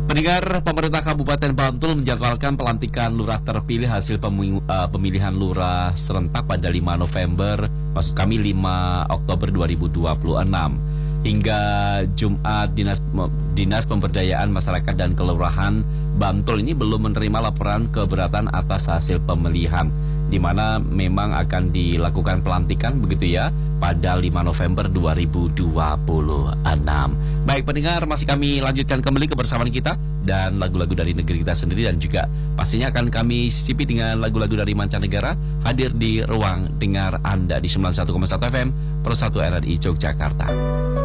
Pendengar, pemerintah Kabupaten Bantul menjadwalkan pelantikan lurah terpilih hasil pemilihan lurah serentak pada 5 November, maksud kami 5 Oktober 2026. Hingga Jumat, Dinas Pemberdayaan Masyarakat dan Kelurahan Bantul ini belum menerima laporan keberatan atas hasil pemilihan, di mana memang akan dilakukan pelantikan begitu ya pada 5 November 2026. Baik pendengar, masih kami lanjutkan kembali kebersamaan kita dan lagu-lagu dari negeri kita sendiri, dan juga pastinya akan kami sisipi dengan lagu-lagu dari mancanegara hadir di ruang dengar Anda di 91,1 FM Persatu RRI Yogyakarta.